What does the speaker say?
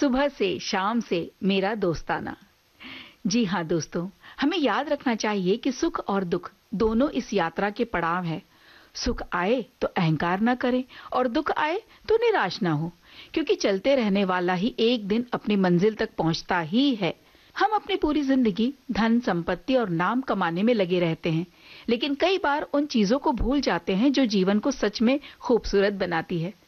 सुबह से शाम से मेरा दोस्ताना। जी हाँ दोस्तों, हमें याद रखना चाहिए कि सुख और दुख दोनों इस यात्रा के पड़ाव हैं। सुख आए तो अहंकार ना करें और दुख आए तो निराश ना हो, क्योंकि चलते रहने वाला ही एक दिन अपनी मंजिल तक पहुंचता ही है। हम अपनी पूरी जिंदगी धन, संपत्ति और नाम कमाने में लगे रहते हैं, लेकिन कई बार उन चीजों को भूल जाते हैं जो जीवन को सच में खूबसूरत बनाती है।